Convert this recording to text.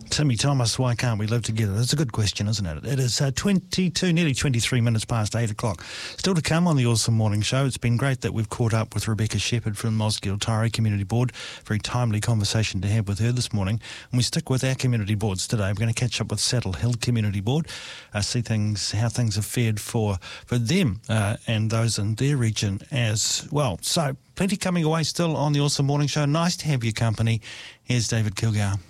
Timmy Thomas, why can't we live together? That's a good question, isn't it? It is 22, nearly 23 minutes past 8 o'clock. Still to come on the Awesome Morning Show. It's been great that we've caught up with Rebecca Shepherd from Mosgiel Community Board. Very timely conversation to have with her this morning. And we stick with our community boards today. We're going to catch up with Saddle Hill Community Board, see how things have fared for them and those in their region as well. So plenty coming away still on the Awesome Morning Show. Nice to have your company. Here's David Kilgour.